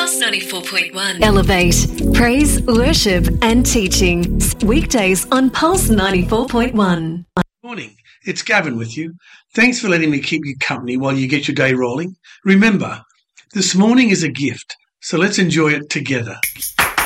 Pulse 94.1. Elevate, praise, worship and teaching. Weekdays on Pulse 94.1. Morning, it's Gavin with you. Thanks for letting me keep you company while you get your day rolling. Remember, this morning is a gift, so let's enjoy it together.